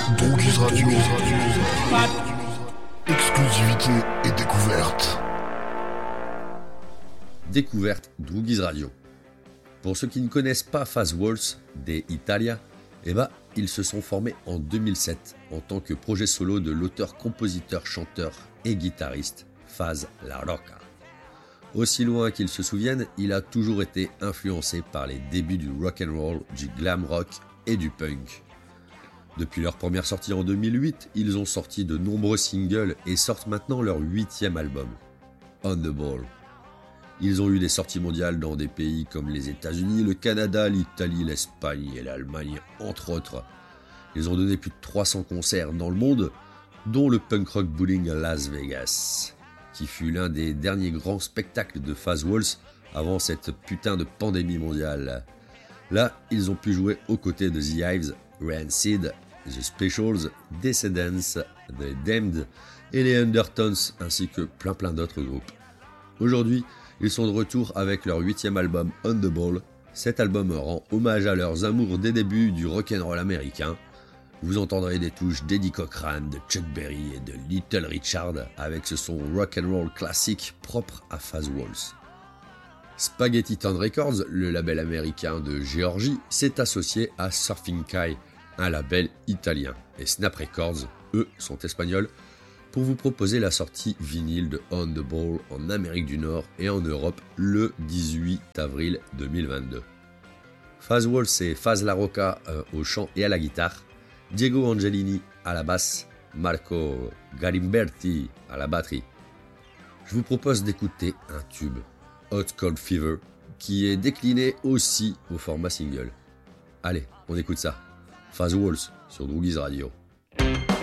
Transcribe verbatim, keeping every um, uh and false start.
Droogies Radio. Exclusivité et découverte. Découverte Droogies Radio. Pour ceux qui ne connaissent pas Faz Waltz des Italia, eh ben, ils se sont formés en deux mille sept en tant que projet solo de l'auteur, compositeur, chanteur et guitariste Faz La Rocca. Aussi loin qu'ils se souviennent, il a toujours été influencé par les débuts du rock and roll, du glam rock et du punk. Depuis leur première sortie en deux mille huit, ils ont sorti de nombreux singles et sortent maintenant leur huitième album, On the Ball. Ils ont eu des sorties mondiales dans des pays comme les États-Unis, le Canada, l'Italie, l'Espagne et l'Allemagne, entre autres. Ils ont donné plus de trois cents concerts dans le monde, dont le Punk Rock Bowling à Las Vegas, qui fut l'un des derniers grands spectacles de Faz Waltz avant cette putain de pandémie mondiale. Là, ils ont pu jouer aux côtés de The Hives, Rancid, The Specials, Descendants, The Damned et les Undertones, ainsi que plein plein d'autres groupes. Aujourd'hui, ils sont de retour avec leur huitième album On the Ball. Cet album rend hommage à leurs amours des débuts du rock'n'roll américain. Vous entendrez des touches d'Eddie Cochran, de Chuck Berry et de Little Richard avec ce son rock'n'roll classique propre à Faz Waltz. Spaghetti Town Records, le label américain de Géorgie, s'est associé à Surfing Kai, un label italien, et Snap Records, eux, sont espagnols, pour vous proposer la sortie vinyle de On the Ball en Amérique du Nord et en Europe le dix-huit avril deux mille vingt-deux. Faz Waltz et Faz La Rocca euh, au chant et à la guitare, Diego Angelini à la basse, Marco Galimberti à la batterie. Je vous propose d'écouter un tube, Hot Cold Fever, qui est décliné aussi au format single. Allez, on écoute ça. Faz Waltz sur Droogies Radio.